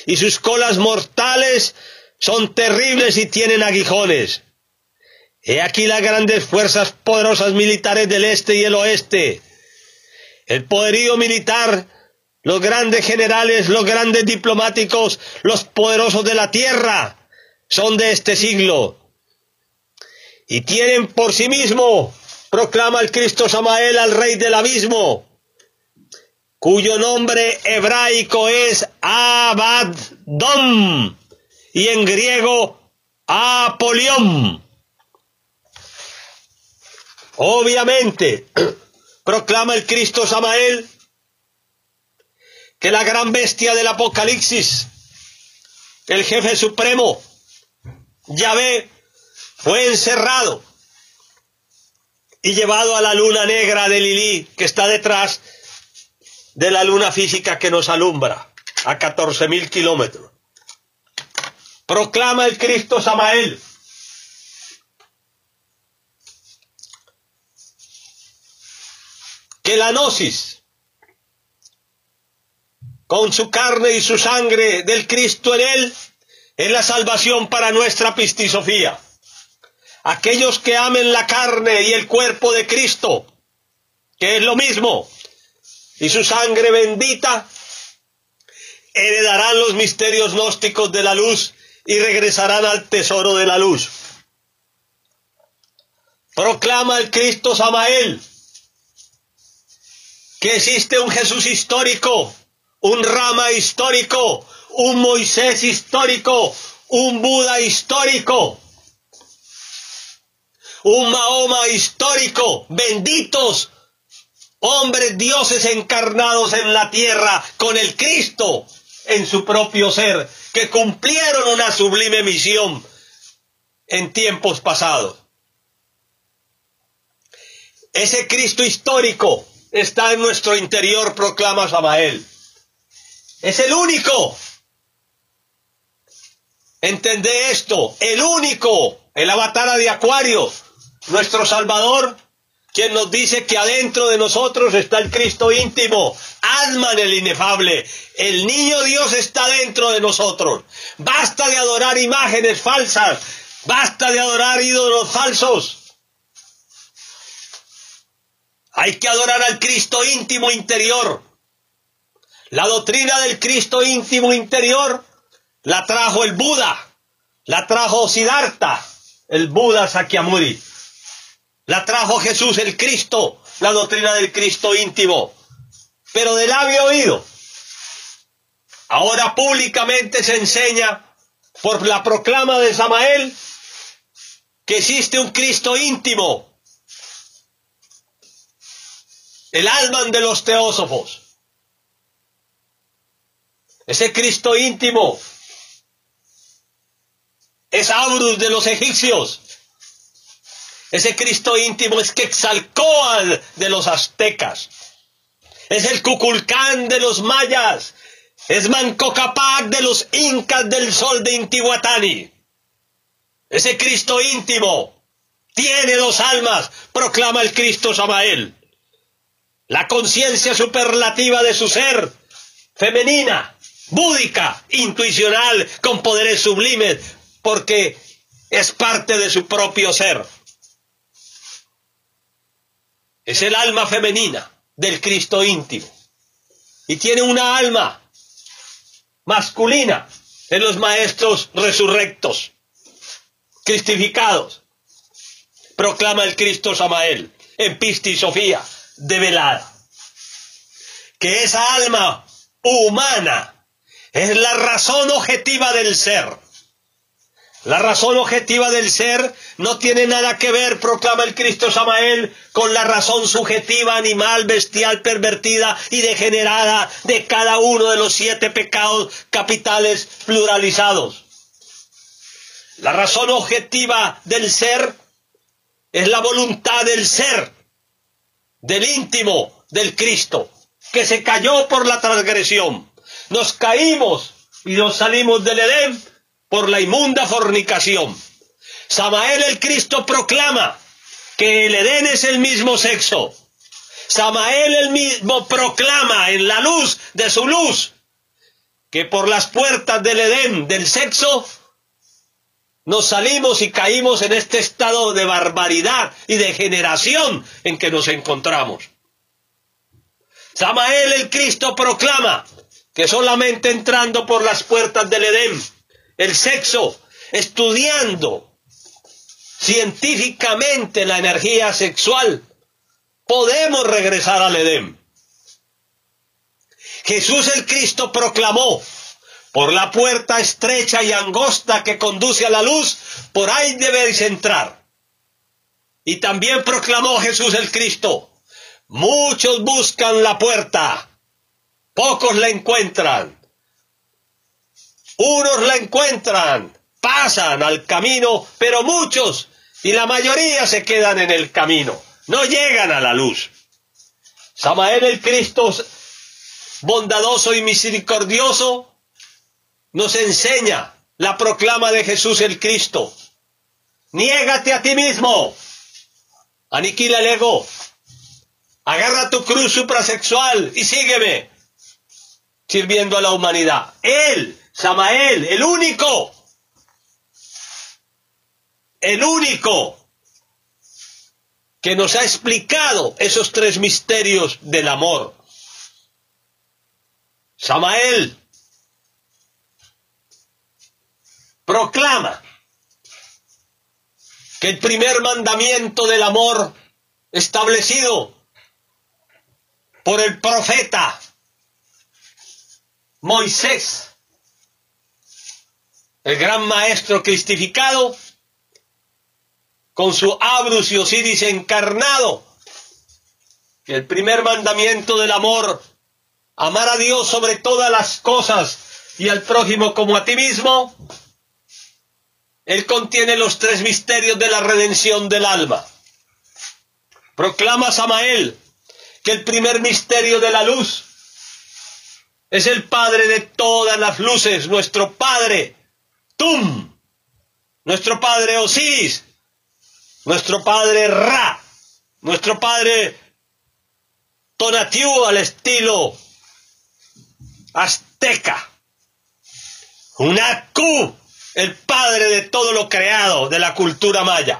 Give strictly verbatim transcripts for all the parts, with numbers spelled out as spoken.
y sus colas mortales son terribles y tienen aguijones. He aquí las grandes fuerzas poderosas militares del este y el oeste. El poderío militar, los grandes generales, los grandes diplomáticos, los poderosos de la tierra, son de este siglo. Y tienen por sí mismo, proclama el Cristo Samael, al rey del abismo, cuyo nombre hebraico es Abaddon, y en griego Apolión. Obviamente, proclama el Cristo Samael que la gran bestia del Apocalipsis, el jefe supremo, Yahvé, fue encerrado y llevado a la luna negra de Lilí, que está detrás de la luna física que nos alumbra, a catorce mil kilómetros. Proclama el Cristo Samael que la gnosis, con su carne y su sangre del Cristo en él, es la salvación para nuestra pistisofía. Aquellos que amen la carne y el cuerpo de Cristo, que es lo mismo, y su sangre bendita, heredarán los misterios gnósticos de la luz y regresarán al tesoro de la luz. Proclama el Cristo Samael que existe un Jesús histórico, un Rama histórico, un Moisés histórico, un Buda histórico, un Mahoma histórico, benditos hombres, dioses encarnados en la tierra con el Cristo en su propio ser, que cumplieron una sublime misión en tiempos pasados. Ese Cristo histórico está en nuestro interior, proclama Samael. Es el único. Entendé esto, el único, el avatar de Acuario, nuestro Salvador, quien nos dice que adentro de nosotros está el Cristo íntimo, Atman el inefable. El niño Dios está dentro de nosotros. Basta de adorar imágenes falsas, basta de adorar ídolos falsos. Hay que adorar al Cristo íntimo interior. La doctrina del Cristo íntimo interior la trajo el Buda, la trajo Siddhartha, el Buda Sakyamuni. La trajo Jesús el Cristo, la doctrina del Cristo íntimo, pero de labio oído. Ahora públicamente se enseña por la proclama de Samael que existe un Cristo íntimo, el Atman de los teósofos. Ese Cristo íntimo es Abrus de los egipcios. Ese Cristo íntimo es Quetzalcóatl de los aztecas. Es el Kukulcán de los mayas. Es Manco Cápac de los incas del sol de Intihuatani. Ese Cristo íntimo tiene dos almas, proclama el Cristo Samael. La conciencia superlativa de su ser, femenina, búdica, intuicional, con poderes sublimes, porque es parte de su propio ser. Es el alma femenina del Cristo íntimo. Y tiene una alma masculina en los maestros resurrectos, cristificados. Proclama el Cristo Samael en Pistisofía develada. Que esa alma humana es la razón objetiva del ser. La razón objetiva del ser no tiene nada que ver, proclama el Cristo Samael, con la razón subjetiva, animal, bestial, pervertida y degenerada de cada uno de los siete pecados capitales pluralizados. La razón objetiva del ser es la voluntad del ser, del íntimo, del Cristo, que se cayó por la transgresión. Nos caímos y nos salimos del Edén por la inmunda fornicación. Samael el Cristo proclama que el Edén es el mismo sexo. Samael el mismo proclama en la luz de su luz que por las puertas del Edén, del sexo, nos salimos y caímos en este estado de barbaridad y degeneración en que nos encontramos. Samael el Cristo proclama que solamente entrando por las puertas del Edén, el sexo, estudiando científicamente la energía sexual, podemos regresar al Edén. Jesús el Cristo proclamó: por la puerta estrecha y angosta que conduce a la luz, por ahí debéis entrar. Y también proclamó Jesús el Cristo: muchos buscan la puerta, pocos la encuentran. Unos la encuentran, pasan al camino, pero muchos, y la mayoría se quedan en el camino, no llegan a la luz. Samael el Cristo, bondadoso y misericordioso, nos enseña la proclama de Jesús el Cristo: niégate a ti mismo, aniquila el ego, agarra tu cruz suprasexual y sígueme, sirviendo a la humanidad. Él, Samael, el único, el único que nos ha explicado esos tres misterios del amor. Samael proclama que el primer mandamiento del amor establecido por el profeta Moisés, el gran maestro cristificado, con su Abrus y Osiris encarnado, que el primer mandamiento del amor, amar a Dios sobre todas las cosas y al prójimo como a ti mismo, él contiene los tres misterios de la redención del alma. Proclama Samael que el primer misterio de la luz es el Padre de todas las luces, nuestro Padre Tum, nuestro Padre Osiris, nuestro Padre Ra, nuestro Padre Tonatiuh al estilo azteca, Hunahku, el padre de todo lo creado de la cultura maya.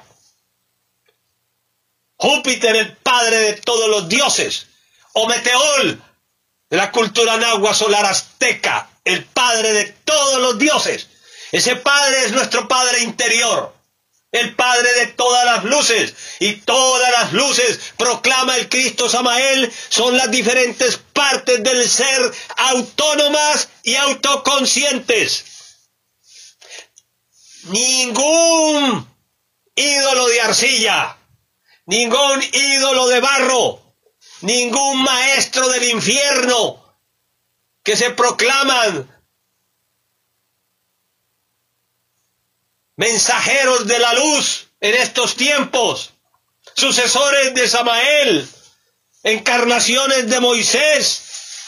Júpiter, el padre de todos los dioses. Ometeotl, de la cultura náhuatl solar azteca, el padre de todos los dioses. Ese padre es nuestro padre interior, el padre de todas las luces. Y todas las luces, proclama el Cristo Samael, son las diferentes partes del ser autónomas y autoconscientes. Ningún ídolo de arcilla, ningún ídolo de barro, ningún maestro del infierno que se proclaman mensajeros de la luz en estos tiempos, sucesores de Samael, encarnaciones de Moisés,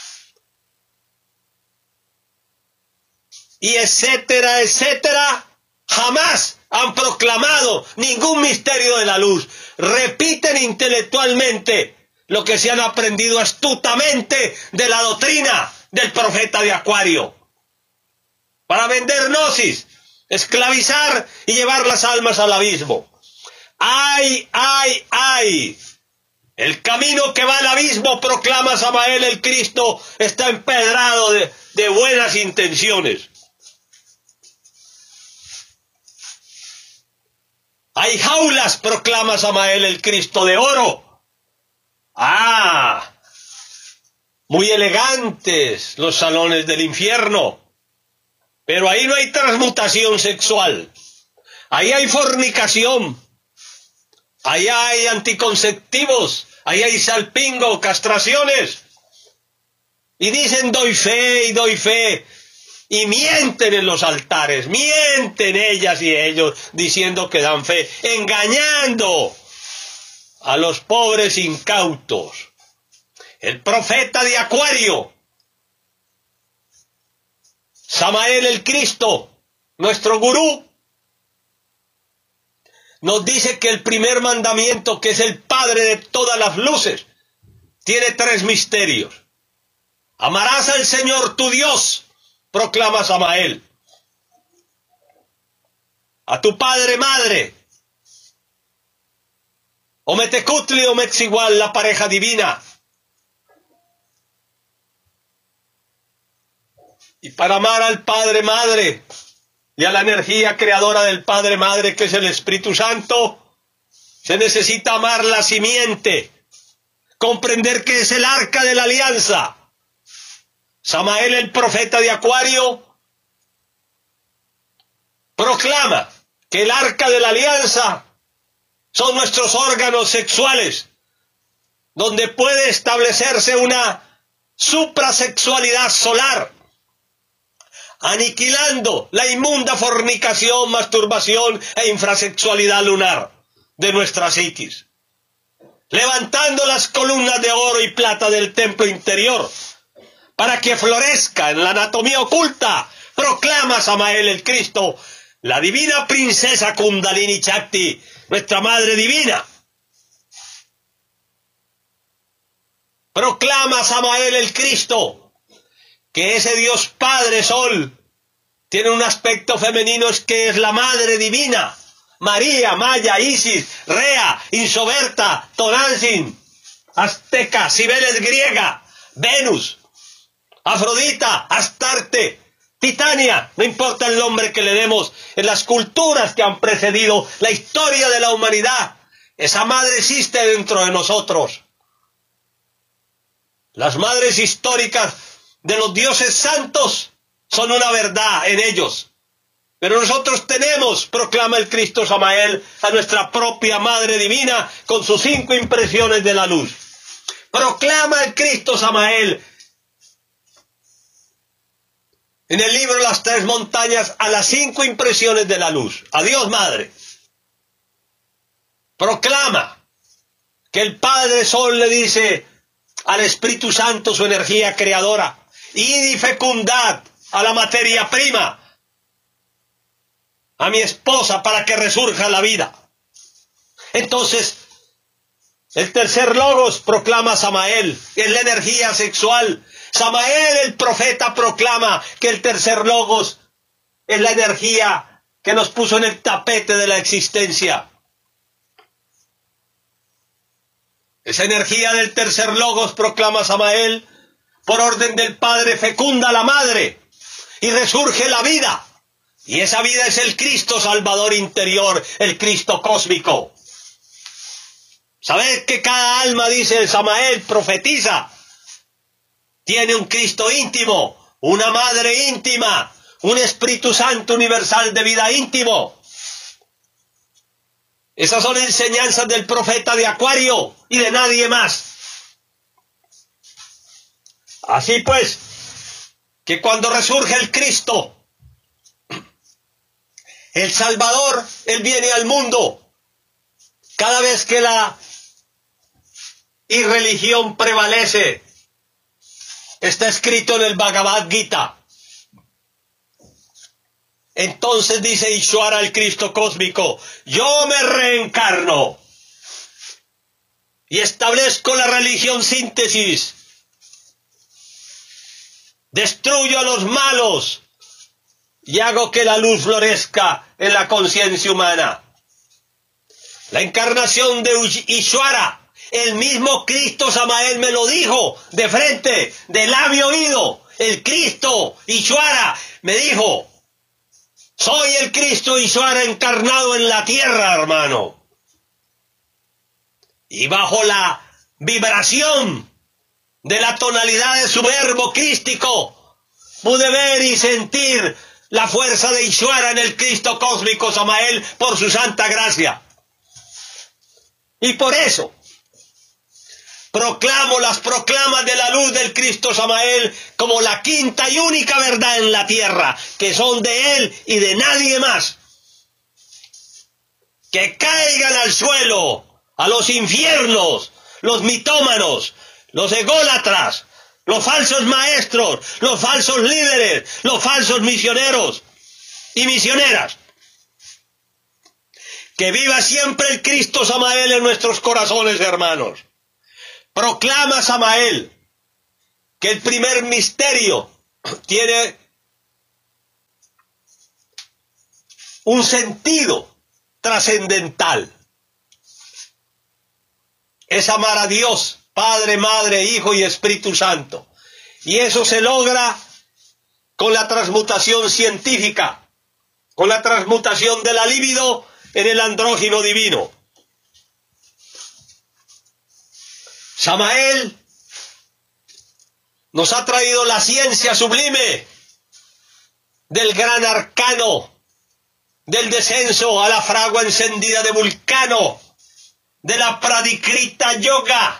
y etcétera, etcétera, jamás han proclamado ningún misterio de la luz. Repiten intelectualmente lo que se han aprendido astutamente de la doctrina del profeta de Acuario, para vender gnosis, esclavizar y llevar las almas al abismo. ¡Ay, ay, ay! El camino que va al abismo, proclama Samael el Cristo, está empedrado de, de buenas intenciones. Hay jaulas, proclama Samael el Cristo, de oro. ¡Ah! Muy elegantes los salones del infierno. Pero ahí no hay transmutación sexual. Ahí hay fornicación. Ahí hay anticonceptivos. Ahí hay salpingo, castraciones. Y dicen doy fe y doy fe. Y mienten en los altares. Mienten ellas y ellos diciendo que dan fe. Engañando a los pobres incautos. El profeta de Acuario, Samael el Cristo, nuestro gurú, nos dice que el primer mandamiento, que es el padre de todas las luces, tiene tres misterios. Amarás al Señor tu Dios proclama Samael. A tu padre, madre. Ometecutli o Metzigual, la pareja divina. Y para amar al Padre Madre y a la energía creadora del Padre Madre, que es el Espíritu Santo, se necesita amar la simiente, comprender que es el arca de la alianza. Samael, el profeta de Acuario, proclama que el arca de la alianza son nuestros órganos sexuales, donde puede establecerse una suprasexualidad solar, aniquilando la inmunda fornicación, masturbación e infrasexualidad lunar de nuestra psiquis, levantando las columnas de oro y plata del templo interior para que florezca en la anatomía oculta. Proclama Samael el Cristo, la divina princesa Kundalini Chakti, nuestra Madre Divina. Proclama Samael el Cristo que ese Dios Padre Sol tiene un aspecto femenino, es que es la Madre Divina. María, Maya, Isis, Rea, Insoberta, Tonantzin, Azteca, Cibeles griega, Venus, Afrodita, Astarte, Titania, no importa el nombre que le demos en las culturas que han precedido la historia de la humanidad, esa madre existe dentro de nosotros. Las madres históricas de los dioses santos son una verdad en ellos. Pero nosotros tenemos, proclama el Cristo Samael, a nuestra propia Madre Divina con sus cinco impresiones de la luz. Proclama el Cristo Samael en el libro Las Tres Montañas a las cinco impresiones de la luz. Adiós, Madre. Proclama que el Padre Sol le dice al Espíritu Santo, su energía creadora, id y fecundad a la materia prima, a mi esposa, para que resurja la vida. Entonces, el tercer logos, proclama Samael, es la energía sexual. Samael, el profeta, proclama que el tercer logos es la energía que nos puso en el tapete de la existencia. Esa energía del tercer logos, proclama Samael, por orden del Padre, fecunda a la madre y resurge la vida. Y esa vida es el Cristo Salvador interior, el Cristo cósmico. ¿Sabes que cada alma, dice el Samael, profetiza, tiene un Cristo íntimo, una madre íntima, un Espíritu Santo universal de vida íntimo? Esas son enseñanzas del profeta de Acuario y de nadie más. Así pues, que cuando resurge el Cristo, el Salvador, Él viene al mundo. Cada vez que la irreligión prevalece, está escrito en el Bhagavad Gita. Entonces dice Ishvara, el Cristo cósmico, yo me reencarno y establezco la religión síntesis. Destruyo a los malos y hago que la luz florezca en la conciencia humana. La encarnación de Ishvara, el mismo Cristo Samael me lo dijo de frente, de labio oído. El Cristo Ishvara me dijo, soy el Cristo Ishvara encarnado en la tierra, hermano. Y bajo la vibración de la tonalidad de su verbo crístico, pude ver y sentir la fuerza de Ishvara en el Cristo cósmico Samael por su santa gracia. Y por eso proclamo las proclamas de la luz del Cristo Samael como la quinta y única verdad en la tierra, que son de Él y de nadie más. Que caigan al suelo, a los infiernos, los mitómanos, los ególatras, los falsos maestros, los falsos líderes, los falsos misioneros y misioneras. Que viva siempre el Cristo Samael en nuestros corazones, hermanos. Proclama Samael que el primer misterio tiene un sentido trascendental. Es amar a Dios, Padre, Madre, Hijo y Espíritu Santo. Y eso se logra con la transmutación científica, con la transmutación de la libido en el andrógino divino. Samael nos ha traído la ciencia sublime del gran arcano, del descenso a la fragua encendida de Vulcano, de la Pradikrita Yoga,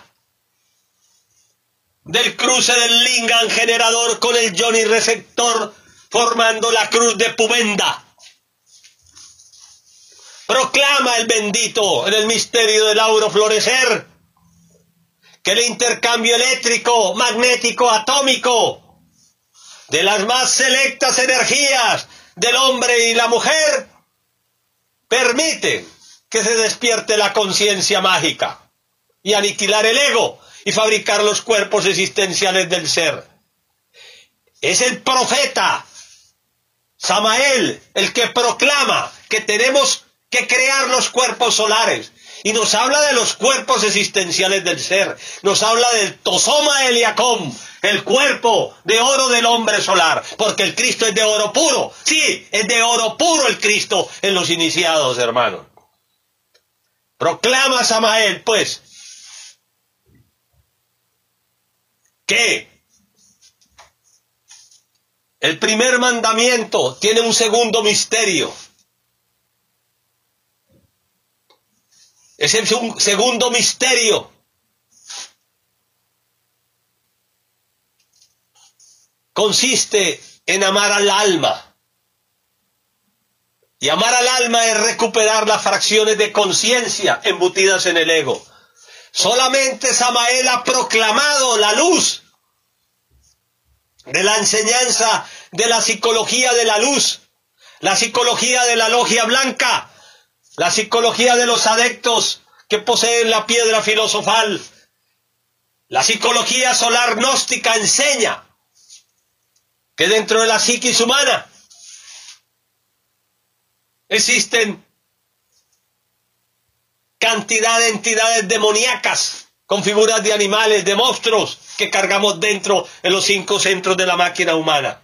del cruce del Lingam generador con el Yoni receptor, formando la cruz de Pubenda. Proclama el bendito en el misterio del auro florecer que el intercambio eléctrico, magnético, atómico de las más selectas energías del hombre y la mujer permiten que se despierte la conciencia mágica y aniquilar el ego y fabricar los cuerpos existenciales del ser. Es el profeta Samael el que proclama que tenemos que crear los cuerpos solares y nos habla de los cuerpos existenciales del ser, nos habla del Tosoma Eliacom, el cuerpo de oro del hombre solar, porque el Cristo es de oro puro. Sí, es de oro puro el Cristo en los iniciados, hermanos. Proclama Samael, pues, que el primer mandamiento tiene un segundo misterio. Ese segundo misterio consiste en amar al alma. Y amar al alma es recuperar las fracciones de conciencia embutidas en el ego. Solamente Samael ha proclamado la luz de la enseñanza de la psicología de la luz, la psicología de la logia blanca, la psicología de los adeptos que poseen la piedra filosofal. La psicología solar gnóstica enseña que dentro de la psiquis humana existen cantidad de entidades demoníacas con figuras de animales, de monstruos que cargamos dentro de los cinco centros de la máquina humana.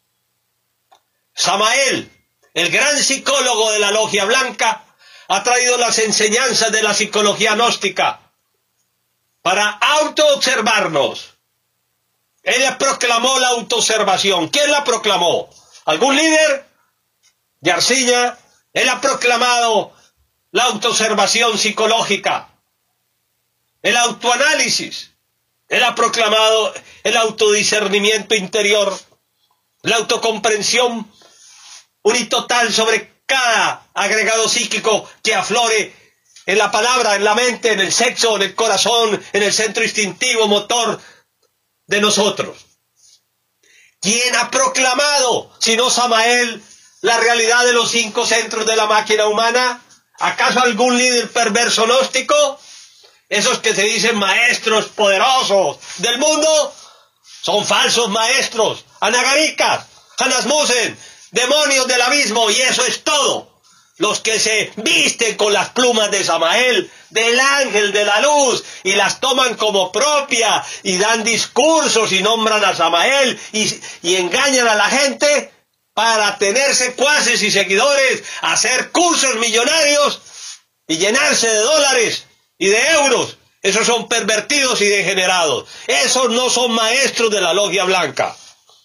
Samael, el gran psicólogo de la logia blanca, ha traído las enseñanzas de la psicología gnóstica para autoobservarnos. Ella proclamó la autoobservación. ¿Quién la proclamó? ¿Algún líder? De Arciña. Él ha proclamado la autoobservación psicológica, el autoanálisis. Él ha proclamado el autodiscernimiento interior, la autocomprensión unitotal sobre cada agregado psíquico que aflore en la palabra, en la mente, en el sexo, en el corazón, en el centro instintivo motor de nosotros. ¿Quién ha proclamado, si no Samael, la realidad de los cinco centros de la máquina humana? ¿Acaso algún líder perverso gnóstico? Esos que se dicen maestros poderosos del mundo son falsos maestros, anagaricas, hanasmusen, demonios del abismo, y eso es todo. Los que se visten con las plumas de Samael, del ángel de la luz, y las toman como propia, y dan discursos y nombran a Samael, y, y engañan a la gente para tener secuaces y seguidores, hacer cursos millonarios y llenarse de dólares y de euros. Esos son pervertidos y degenerados. Esos no son maestros de la logia blanca.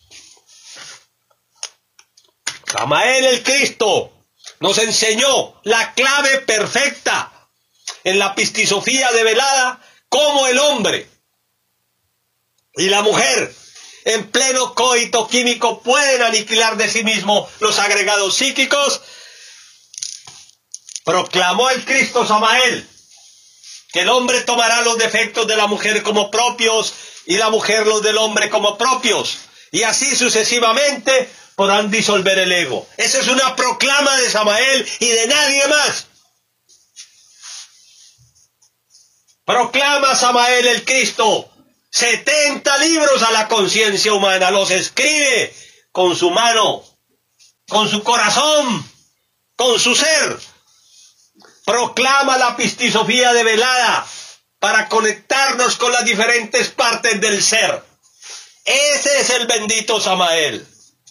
Samael el Cristo nos enseñó la clave perfecta en la pistisofía develada, cómo el hombre y la mujer en pleno coito químico pueden aniquilar de sí mismo los agregados psíquicos. Proclamó el Cristo Samael que el hombre tomará los defectos de la mujer como propios y la mujer los del hombre como propios, y así sucesivamente podrán disolver el ego. Esa es una proclama de Samael y de nadie más. Proclama Samael el Cristo setenta libros a la conciencia humana, los escribe con su mano, con su corazón, con su ser. Proclama la pistisofía develada para conectarnos con las diferentes partes del ser. Ese es el bendito Samael.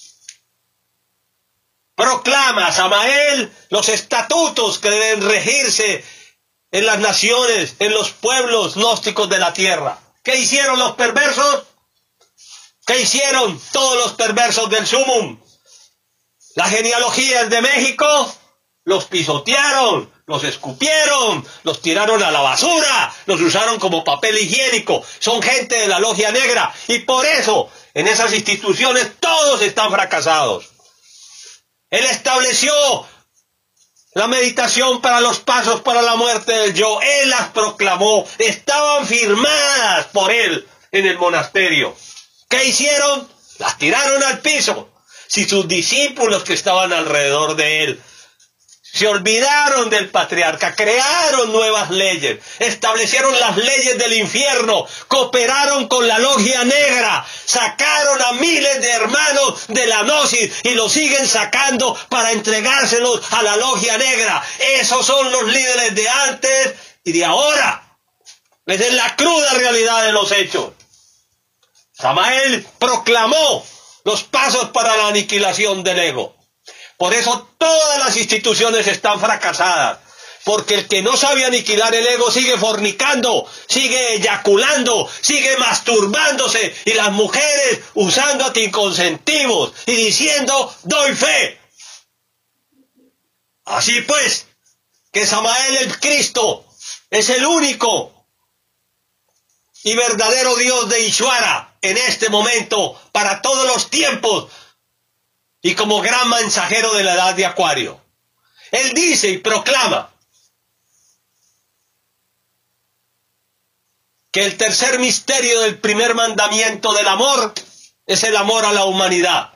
Proclama, Samael, los estatutos que deben regirse en las naciones, en los pueblos gnósticos de la tierra. ¿Qué hicieron los perversos? ¿Qué hicieron todos los perversos del sumum? Las genealogías de México los pisotearon, los escupieron, los tiraron a la basura, los usaron como papel higiénico. Son gente de la logia negra y por eso en esas instituciones todos están fracasados. Él estableció la meditación para los pasos para la muerte del yo. Él las proclamó, estaban firmadas por él en el monasterio. ¿Qué hicieron? Las tiraron al piso. Si sus discípulos que estaban alrededor de él se olvidaron del patriarca, crearon nuevas leyes, establecieron las leyes del infierno, cooperaron con la logia negra, sacaron a miles de hermanos de la gnosis y los siguen sacando para entregárselos a la logia negra. Esos son los líderes de antes y de ahora. Esa es la cruda realidad de los hechos. Samael proclamó los pasos para la aniquilación del ego. Por eso todas las instituciones están fracasadas, porque el que no sabe aniquilar el ego sigue fornicando, sigue eyaculando, sigue masturbándose, y las mujeres usando anticonceptivos y diciendo, doy fe. Así pues, que Samael el Cristo es el único y verdadero Dios de Ishvara en este momento, para todos los tiempos, y como gran mensajero de la edad de Acuario. Él dice y proclama que el tercer misterio del primer mandamiento del amor es el amor a la humanidad.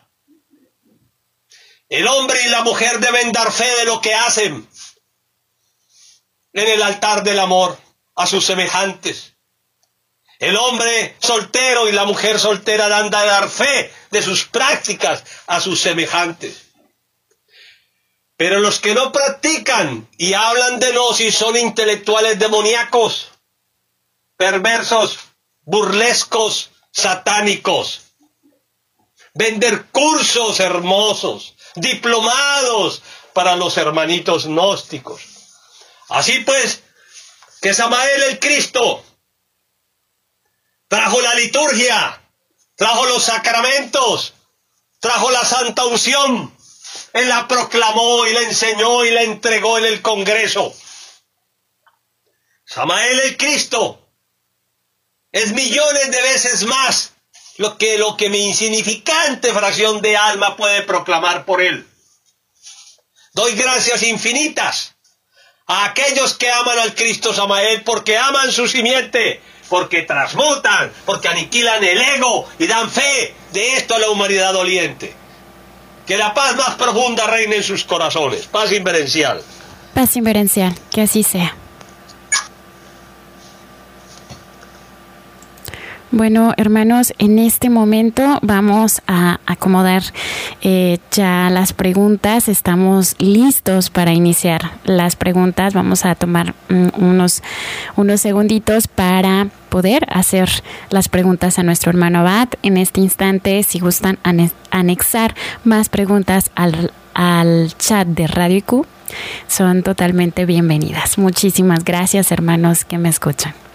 El hombre y la mujer deben dar fe de lo que hacen en el altar del amor a sus semejantes. El hombre soltero y la mujer soltera dan de dar fe de sus prácticas a sus semejantes. Pero los que no practican y hablan de gnosis son intelectuales demoníacos, perversos, burlescos, satánicos. Vender cursos hermosos, diplomados para los hermanitos gnósticos. Así pues, que Samael el Cristo trajo la liturgia, trajo los sacramentos, trajo la santa unción. Él la proclamó y la enseñó y la entregó en el Congreso. Samael el Cristo es millones de veces más lo que, lo que mi insignificante fracción de alma puede proclamar por él. Doy gracias infinitas a aquellos que aman al Cristo Samael porque aman su simiente, porque transmutan, porque aniquilan el ego y dan fe de esto a la humanidad doliente. Que la paz más profunda reine en sus corazones. Paz inverencial. Paz inverencial, que así sea. Bueno, hermanos, en este momento vamos a acomodar eh, ya las preguntas. Estamos listos para iniciar las preguntas. Vamos a tomar um, unos, unos segunditos para poder hacer las preguntas a nuestro hermano Abad. En este instante, si gustan ane- anexar más preguntas al, al chat de Radio I Q, son totalmente bienvenidas. Muchísimas gracias, hermanos que me escuchan.